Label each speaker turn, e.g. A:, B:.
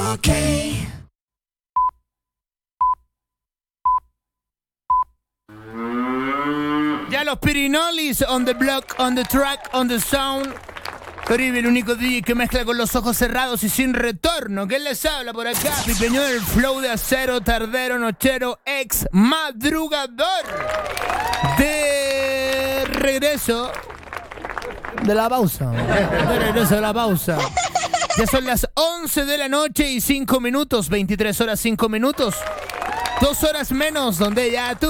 A: Okay.
B: Ya los Pirinolis on the block, on the track, on the sound. Caribe, el único DJ que mezcla con los ojos cerrados y sin retorno. ¿Quién les habla por acá? Pipeño del flow de acero, tardero, nochero, ex madrugador. De regreso de la pausa. De regreso de la pausa. Ya son las 11 de la noche y 5 minutos. 23 horas 5 minutos. 2 horas menos donde ya tú